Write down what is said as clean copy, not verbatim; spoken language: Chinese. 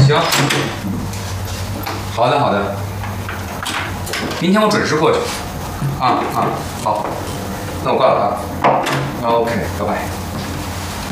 行，好的好的，明天我准时过去。好，那我挂了啊。OK，拜拜。